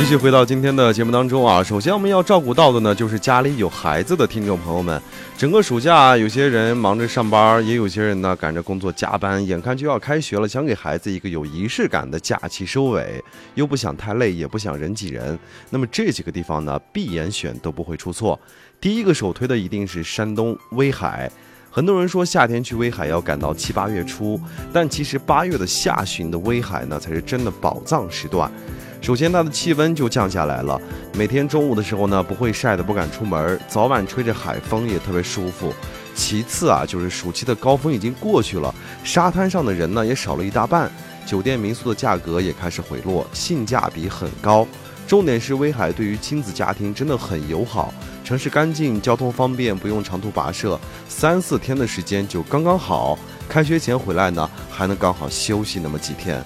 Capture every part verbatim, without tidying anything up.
继续回到今天的节目当中啊，首先我们要照顾到的呢，就是家里有孩子的听众朋友们。整个暑假，有些人忙着上班，也有些人呢赶着工作加班，眼看就要开学了，想给孩子一个有仪式感的假期收尾，又不想太累，也不想人挤人。那么这几个地方呢，闭眼选都不会出错。第一个首推的一定是山东威海。很多人说夏天去威海要赶到七八月初，但其实八月的下旬的威海呢，才是真的宝藏时段。首先它的气温就降下来了，每天中午的时候呢，不会晒得不敢出门，早晚吹着海风也特别舒服。其次啊，就是暑期的高峰已经过去了，沙滩上的人呢也少了一大半，酒店民宿的价格也开始回落，性价比很高。重点是威海对于亲子家庭真的很友好，城市干净，交通方便，不用长途跋涉，三四天的时间就刚刚好。开学前回来呢，还能刚好休息那么几天。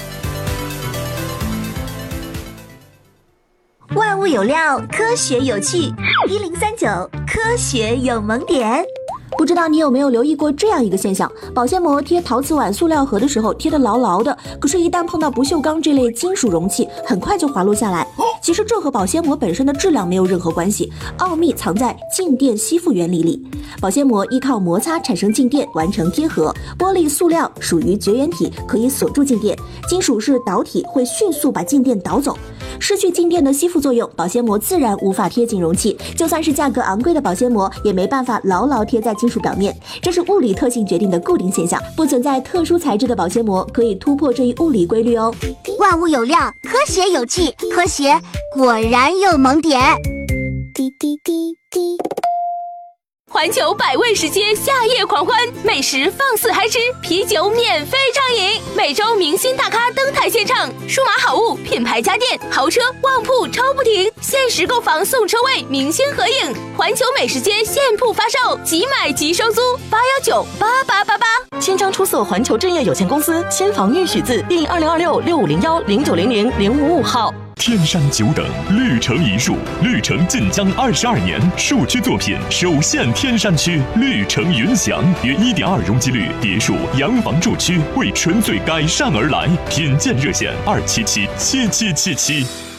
万物有料，科学有趣，一零三九科学有萌点。 不知道你有没有留意过这样一个现象，保鲜膜贴陶瓷碗、塑料盒的时候贴得牢牢的，可是一旦碰到不锈钢这类金属容器，很快就滑落下来。其实这和保鲜膜本身的质量没有任何关系，奥秘藏在静电吸附原理里。保鲜膜依靠摩擦产生静电完成贴合，玻璃、塑料属于绝缘体，可以锁住静电，金属是导体，会迅速把静电导走。失去静电的吸附作用，保鲜膜自然无法贴紧容器，就算是价格昂贵的保鲜膜，也没办法牢牢贴在金属表面，这是物理特性决定的固定现象，不存在特殊材质的保鲜膜可以突破这一物理规律哦。 万物有料，科学有趣，科学果然有萌点。滴滴滴滴。 环球百味食街夏夜狂欢，美食放肆嗨吃，啤酒免费畅饮，每周明星大咖登台献唱，数码好物、品牌家电、豪车、旺铺超不停，限时购房送车位，明星合影。环球美食街现铺发售，即买即收租，八幺九八八八八。 千张出色环球置业有限公司千房玉许字第二零二六六五零幺零九零零零五五号。 天山久等，绿城一树，绿城晋江二十二年，树区作品首现天山区，绿城云祥约一点二容积率别墅洋房住区，为纯粹改善而来，品鉴热线二七七七七七七。